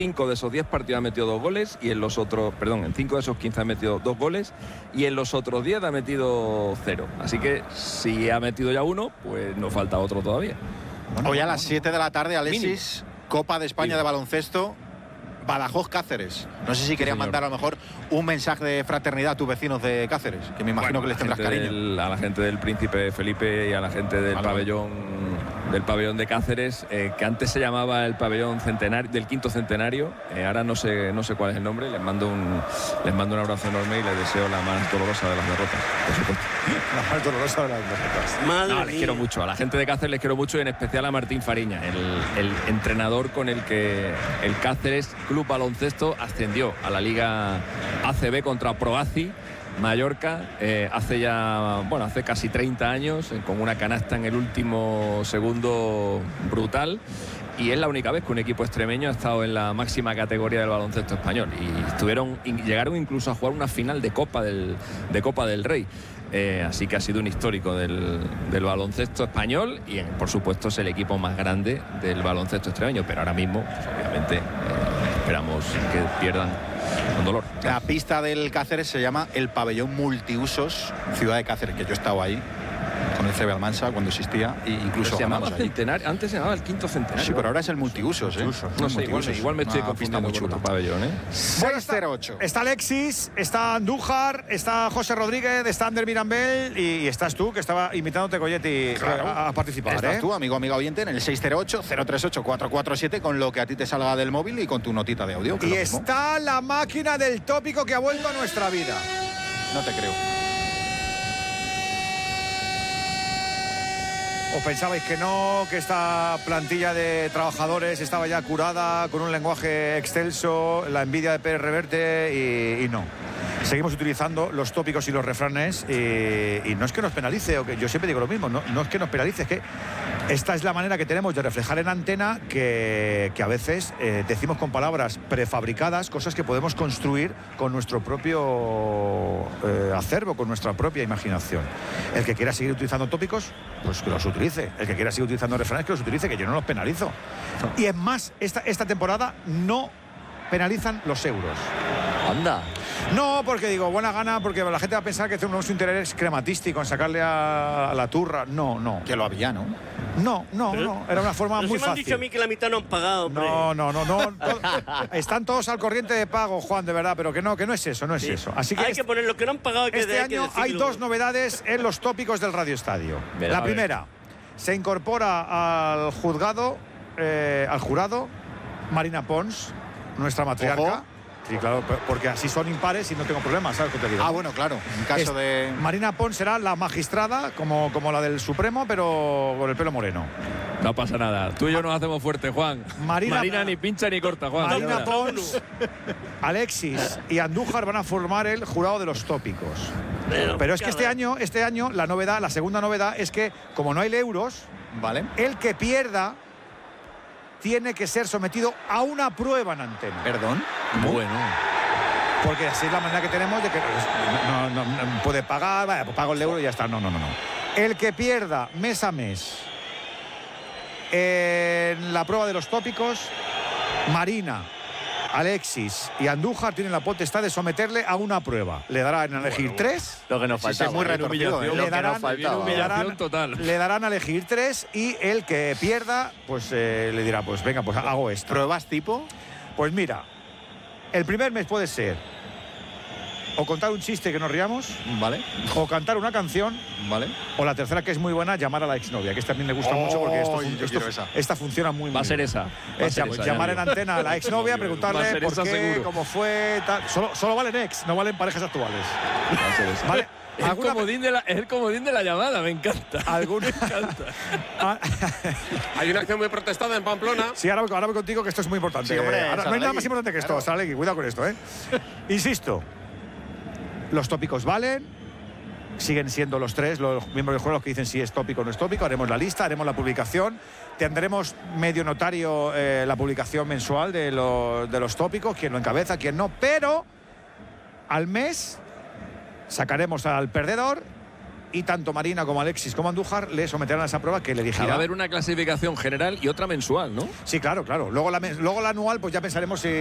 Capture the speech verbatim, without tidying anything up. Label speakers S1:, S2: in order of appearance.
S1: cinco de esos diez partidos ha metido dos goles y en los otros, perdón, en cinco de esos quince ha metido dos goles y en los otros diez ha metido cero. Así que si ha metido ya uno, pues nos falta otro todavía.
S2: Bueno, Hoy a las siete de la tarde, Alexis, Mini. Copa de España sí. de baloncesto, Badajoz Cáceres. No sé si querías sí, mandar a lo mejor un mensaje de fraternidad a tus vecinos de Cáceres, que me imagino bueno, que les tendrás cariño.
S1: Del, a la gente del Príncipe Felipe y a la gente del vale. pabellón del pabellón de Cáceres, eh, que antes se llamaba el pabellón centenario, del quinto centenario, eh, ahora no sé no sé cuál es el nombre. Les mando un les mando un abrazo enorme y les deseo la más dolorosa de las derrotas, por supuesto.
S2: La más dolorosa de las derrotas.
S1: Madre no, les quiero mucho, a la gente de Cáceres les quiero mucho y en especial a Martín Fariña, el, el entrenador con el que el Cáceres Club Baloncesto ascendió a la Liga A C B contra Proaci Mallorca, eh, hace ya, bueno, hace casi treinta años, eh, con una canasta en el último segundo brutal, y es la única vez que un equipo extremeño ha estado en la máxima categoría del baloncesto español, y estuvieron, llegaron incluso a jugar una final de Copa del, de Copa del Rey. Eh, así que ha sido un histórico del, del baloncesto español y eh, por supuesto es el equipo más grande del baloncesto extremeño, pero ahora mismo pues, obviamente eh, esperamos que pierdan con dolor.
S2: La pista del Cáceres se llama el Pabellón Multiusos Ciudad de Cáceres, que yo he estado ahí con el C B Almansa cuando existía e incluso
S1: se llamaba centenario, antes se llamaba el quinto centenario.
S2: Sí, pero ahora es el multiusos, ¿eh?
S1: Multiusos. No sé, igual, igual me estoy confundiendo
S2: muy
S1: con otro pabellón, ¿eh?
S3: seis cero ocho. Está Alexis, está Andújar, está José Rodríguez, está Ander Mirambel y, y estás tú, que estaba invitándote, Coyetti, claro, a, a participar.
S2: Estás
S3: ¿eh?
S2: tú, amigo, amiga oyente, en el seis cero ocho, cero tres ocho, cuatro cuatro siete con lo que a ti te salga del móvil y con tu notita de audio.
S3: Y está la máquina del tópico que ha vuelto a nuestra vida.
S2: No te creo.
S3: ¿O pensabais que no, que esta plantilla de trabajadores estaba ya curada, con un lenguaje excelso, la envidia de Pérez Reverte y, y no? Seguimos utilizando los tópicos y los refranes y, y no es que nos penalice, o que yo siempre digo lo mismo, no, no es que nos penalice, es que esta es la manera que tenemos de reflejar en antena que, que a veces eh, decimos con palabras prefabricadas cosas que podemos construir con nuestro propio eh, acervo, con nuestra propia imaginación. El que quiera seguir utilizando tópicos, pues que los utilice. El que quiera seguir utilizando refranes, que los utilice, que yo no los penalizo. Y es más, esta, esta temporada no penalizan los euros.
S4: Anda.
S3: No, porque digo, buena gana, porque la gente va a pensar que tenemos un interés crematístico en sacarle a, a la turra. No, no.
S2: Que lo había, ¿no?
S3: No, no, pero, no. Era una forma
S5: pero
S3: muy
S5: si me han
S3: fácil.
S5: dicho a mí que la mitad no han pagado, hombre.
S3: No, no, no, no. Todo, están todos al corriente de pago, Juan, de verdad, pero que no, que no es eso, no es sí. eso. Así que
S5: hay
S3: este,
S5: que poner lo que no han pagado. Hay que,
S3: este
S5: hay
S3: año
S5: que
S3: hay dos novedades en los tópicos del Radio Estadio. Mira, la primera, se incorpora al juzgado, eh, al jurado, Marina Pons, nuestra matriarca.
S2: Ojo.
S3: Sí, claro, porque así son impares y no tengo problemas, ¿sabes qué te digo?
S2: Ah, bueno, claro, en caso
S3: es,
S2: de...
S3: Marina Pons será la magistrada, como, como la del Supremo, pero con el pelo moreno.
S1: No pasa nada, tú y yo nos hacemos fuertes, Juan.
S3: Marina,
S1: Marina ni pincha ni corta, Juan.
S3: Marina Pons, Alexis y Andújar van a formar el jurado de los tópicos. Pero, pero es que este año, este año, la novedad, la segunda novedad es que, como no hay euros,
S2: vale,
S3: el que pierda tiene que ser sometido a una prueba en antena.
S2: ¿Perdón?
S1: Bueno.
S3: Porque así es la manera que tenemos de que no, no, no puede pagar, vaya, pues pago el euro y ya está. No, no, no, no. El que pierda mes a mes en la prueba de los tópicos, Marina, Alexis y Andújar tienen la potestad de someterle a una prueba. Le darán a elegir bueno, tres.
S4: Lo que nos falta.
S2: Sí, muy retorcido,
S3: ¿eh? Le darán, le, darán, total. le darán a elegir tres y el que pierda, pues eh, le dirá, pues venga, pues hago esto.
S2: ¿Pruebas tipo?
S3: Pues mira, el primer mes puede ser o contar un chiste que nos riamos,
S2: vale,
S3: o cantar una canción,
S2: vale,
S3: o la tercera, que es muy buena, llamar a la exnovia, que esta también me gusta
S2: oh,
S3: mucho porque esto,
S2: esto,
S3: esa. esta funciona muy bien.
S1: Va a ser esa.
S3: Va esa, pues, esa llamar en antena a la exnovia, preguntarle por qué, seguro. cómo fue, tal. Solo, solo valen ex, no valen parejas actuales.
S1: Va a ser esa.
S3: ¿Vale?
S1: Es el, comodín de la, es el comodín de la llamada, me encanta.
S3: ¿Alguna?
S1: Me encanta.
S6: Hay una acción muy protestada en Pamplona.
S3: Sí, ahora, ahora voy contigo, que esto es muy importante.
S2: Sí, hombre,
S3: ahora, no hay nada más importante que esto, claro. Salegui, cuidado con esto, ¿eh? Insisto, los tópicos valen, siguen siendo los tres, los miembros del juego los que dicen si es tópico o no es tópico. Haremos la lista, haremos la publicación. Tendremos medio notario eh, la publicación mensual de, lo, de los tópicos, quién lo encabeza, quién no, pero al mes sacaremos al perdedor y tanto Marina como Alexis como Andújar le someterán a esa prueba que le dirigirá.
S1: Va a haber una clasificación general y otra mensual, ¿no?
S3: Sí, claro, claro. Luego la, luego la anual, pues ya pensaremos si